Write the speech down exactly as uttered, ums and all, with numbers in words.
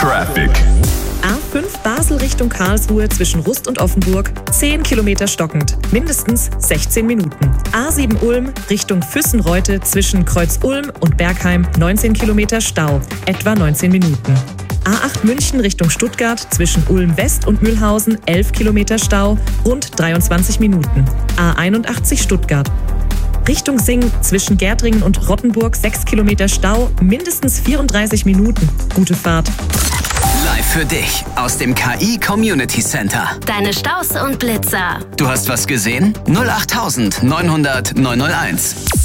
Traffic. A fünf Basel Richtung Karlsruhe zwischen Rust und Offenburg, zehn Kilometer stockend, mindestens sechzehn Minuten. A sieben Ulm Richtung Füssenreute zwischen Kreuz-Ulm und Bergheim, neunzehn Kilometer Stau, etwa neunzehn Minuten. A acht München Richtung Stuttgart zwischen Ulm West und Mühlhausen, elf Kilometer Stau, rund dreiundzwanzig Minuten. A einundachtzig Stuttgart Richtung Sing zwischen Gärtringen und Rottenburg, sechs Kilometer Stau, mindestens vierunddreißig Minuten. Gute Fahrt. Live für dich aus dem K I Community Center. Deine Staus und Blitzer. Du hast was gesehen? null acht neunhundert neunhunderteins.